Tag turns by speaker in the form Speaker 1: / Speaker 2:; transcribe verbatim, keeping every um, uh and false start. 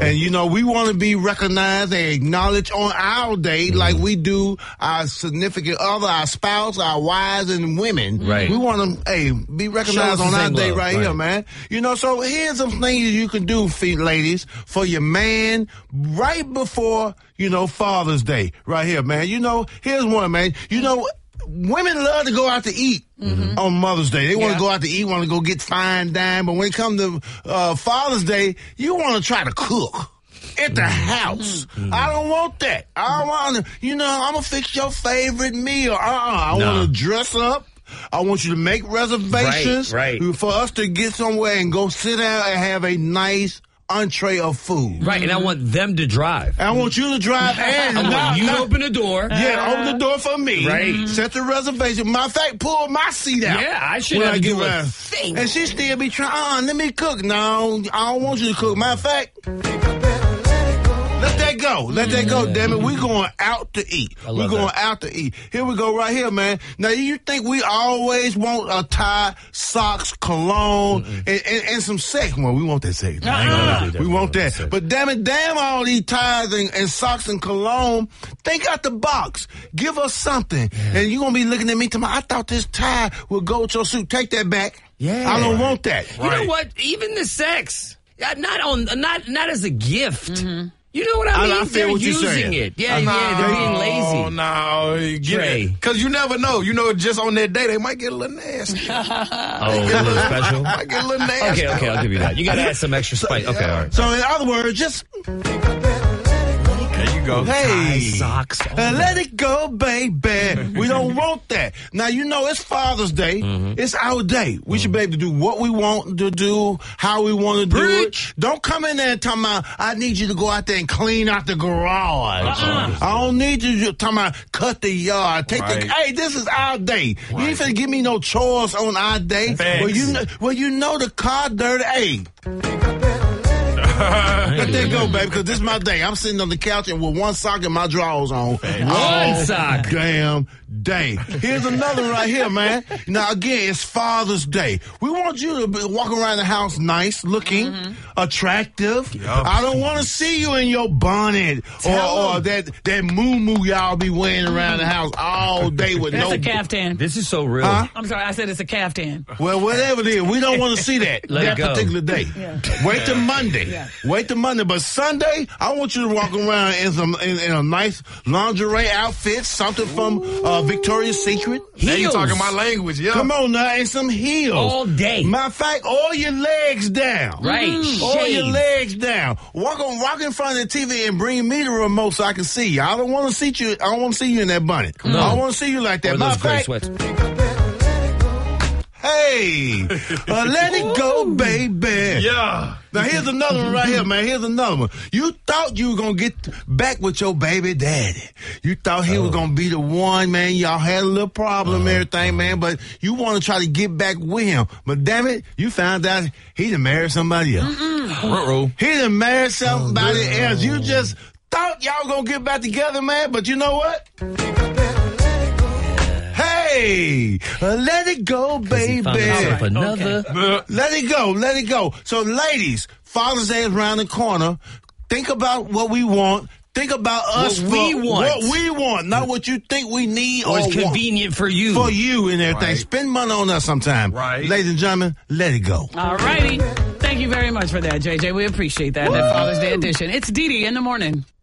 Speaker 1: And, you know, we want to be recognized and acknowledged on our day mm-hmm. like we do our significant other, our spouse, our wives, and women.
Speaker 2: Right.
Speaker 1: We want to, hey, be recognized on our day love. right, right here, man. You know, so here's some things you can do, ladies, for your man right before, you know, Father's Day. Right here, man. You know, here's one, man. You know, women love to go out to eat mm-hmm. on Mother's Day. They want to yeah. go out to eat, want to go get fine dine. But when it comes to uh, Father's Day, you want to try to cook at the house. Mm-hmm. I don't want that. I don't want to, you know, I'm going to fix your favorite meal. Uh-uh. I no. want to dress up. I want you to make reservations
Speaker 2: right, right.
Speaker 1: for us to get somewhere and go sit down and have a nice entree of food.
Speaker 2: Right, and I want them to drive.
Speaker 1: I want you to drive and
Speaker 2: I want
Speaker 1: not,
Speaker 2: you
Speaker 1: not,
Speaker 2: to open the door.
Speaker 1: Yeah, open the door for me.
Speaker 2: Right.
Speaker 1: Set the reservation. Matter of fact, pull my seat out.
Speaker 2: Yeah, I should have to do a thing.
Speaker 1: And she still be trying, uh, let me cook. No, I don't want you to cook. Matter of fact, let that go. Let that go, damn it. We're going out to eat. We're going
Speaker 2: that.
Speaker 1: out to eat. Here we go right here, man. Now, you think we always want a tie, socks, cologne, and, and, and some sex? Well, we want that sex.
Speaker 2: I ain't gonna do that.
Speaker 1: We want that. But damn it, damn all these ties and, and socks and cologne. Think out the box. Give us something. Yeah. And you're going to be looking at me tomorrow. I thought this tie would go with your suit. Take that back.
Speaker 2: Yeah.
Speaker 1: I don't want that.
Speaker 2: You right. know what? Even the sex. Not on, not, not as a gift. Mm-hmm. You know what I mean?
Speaker 1: I, I
Speaker 2: they're
Speaker 1: what
Speaker 2: using
Speaker 1: saying.
Speaker 2: it. Yeah,
Speaker 3: uh,
Speaker 2: yeah, they're being lazy.
Speaker 3: Oh, no.
Speaker 2: Trey.
Speaker 3: Because you never know. You know, just on that day, they might get a little nasty.
Speaker 2: oh, a little special?
Speaker 3: Might get a little nasty.
Speaker 2: Okay, okay, I'll give you that. You got to add some extra spice. Okay, all right.
Speaker 1: So, in other words, just...
Speaker 3: There you go.
Speaker 1: Hey,
Speaker 2: socks.
Speaker 1: Oh. Uh, let it go, baby. We don't want that. Now, you know, it's Father's Day. Mm-hmm. It's our day. We mm-hmm. should be able to do what we want to do, how we want to do
Speaker 2: Preach.
Speaker 1: it. Don't come in there and talk about, I need you to go out there and clean out the garage.
Speaker 2: Uh-uh.
Speaker 1: I don't need you to talk about cut the yard. Take
Speaker 3: right.
Speaker 1: the, hey, this is our day. Right. You ain't finna give me no chores on our day. Well you, know, well, you know the car dirty. Hey. Let that go, baby, because this is my day. I'm sitting on the couch and with one sock and my drawers on.
Speaker 2: One
Speaker 1: oh,
Speaker 2: sock.
Speaker 1: Damn day. Here's another right here, man. Now, again, it's Father's Day. We want you to be walking around the house nice, looking, mm-hmm. attractive. Yep. I don't want to see you in your bonnet or, or that, that moo-moo y'all be wearing around the house all day with
Speaker 4: That's
Speaker 1: no...
Speaker 4: a caftan.
Speaker 2: This is so real.
Speaker 1: Huh?
Speaker 4: I'm sorry, I said it's a caftan.
Speaker 1: Well, whatever it is, we don't want to see that
Speaker 2: Let
Speaker 1: that
Speaker 2: it go.
Speaker 1: particular day. Yeah. Wait till Monday. Yeah. Wait till Monday. But Sunday, I want you to walk around in some in, in a nice lingerie outfit, something from uh, Victoria's Secret.
Speaker 3: Now you
Speaker 2: Heels.
Speaker 3: talking my language, yeah.
Speaker 1: Come on now, and some heels.
Speaker 2: All day.
Speaker 1: Matter of fact, all your legs down.
Speaker 2: Right.
Speaker 1: Mm. All
Speaker 2: Shave.
Speaker 1: your legs down. Walk on, walk in front of the T V and bring me the remote so I can see you. I don't want to see you. I don't want to see you in that bonnet.
Speaker 2: No.
Speaker 1: I don't want to see you like that.
Speaker 2: Or
Speaker 1: Matter
Speaker 2: those
Speaker 1: of
Speaker 2: gray
Speaker 1: fact,
Speaker 2: sweats.
Speaker 1: Hey, uh, let it go, baby.
Speaker 3: Yeah.
Speaker 1: Now, here's another one right here, man. Here's another one. You thought you were going to get back with your baby daddy. You thought he oh. was going to be the one, man. Y'all had a little problem and uh, everything, man, but you want to try to get back with him. But damn it, you found out he done married somebody else.
Speaker 3: Uh-oh.
Speaker 1: He done married somebody
Speaker 3: oh, no.
Speaker 1: else. You just thought y'all going to get back together, man, but you know what? Hey, uh, let it go, baby.
Speaker 2: Another.
Speaker 1: Okay. Let it go, let it go. So, ladies, Father's Day is around the corner. Think about what we want. Think about us.
Speaker 2: What we want.
Speaker 1: What we want, not what you think we need
Speaker 2: or,
Speaker 1: or
Speaker 2: it's convenient
Speaker 1: want.
Speaker 2: for you.
Speaker 1: For you and everything.
Speaker 3: Right.
Speaker 1: Spend money on us sometime.
Speaker 3: Right.
Speaker 1: Ladies and gentlemen, let it go.
Speaker 4: All righty. Thank you very much for that, J J. We appreciate that. That Father's Day edition. It's Dee Dee in the morning.